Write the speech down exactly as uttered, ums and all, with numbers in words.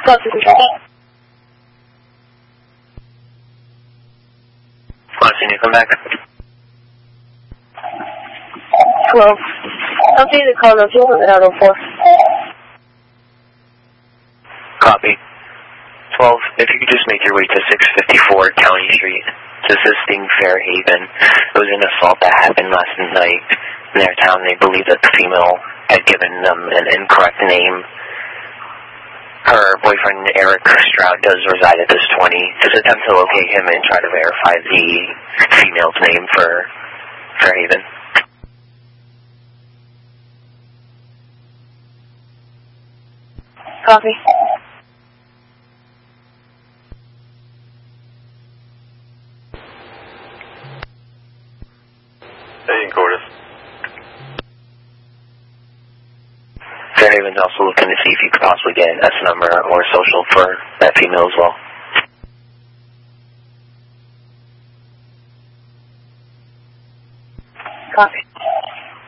Copy, control. Watson, you come back. twelve. Update the call note out oh four. Copy. twelve, if you could just make your way to six fifty-four County Street. It's assisting Fairhaven. It was an assault that happened last night in their town. They believe that the female had given them an incorrect name. Her boyfriend, Eric Stroud, does reside at this twenty. Just attempt to locate him and try to verify the female's name for Fairhaven. Copy. Hey, Cordis. Fairhaven's also looking to see if you could possibly get an S number or social for that female as well. Copy.